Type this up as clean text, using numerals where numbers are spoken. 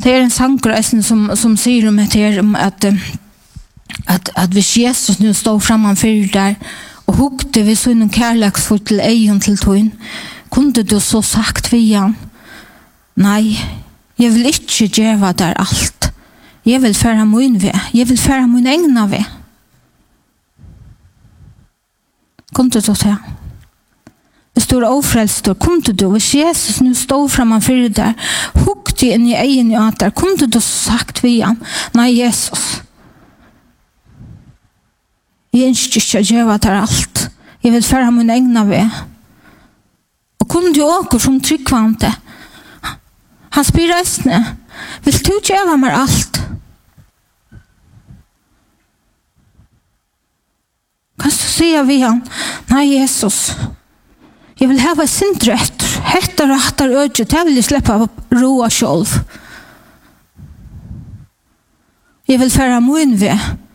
Det en sanger som säger om det här om att hvis Jesus nu står framför där och hugde vi så en kärleksfull till egen till tön, kunde du så sagt vi han, nej, jag vill inte geva där allt. Jag vill föra min väg. Jag vill föra min egna väg. Kunde du säga? Hvis du ofrälst, kunde du, hvis Jesus nu står framför där, hugde in i egen hjärta, kunde du sagt vi han, nej Jesus, jag önskar inte geva där allt. Jag vill föra min egna väg. Och kunde du åka som tryggvante? Han spyr röstne. Vill du geva mig allt? Kan du säga vi han? Nej Jesus. Jag vill ha sin rätt. Hettar och hattar ödet. Jag vill släppa roa själv. Jag vill föra min väg.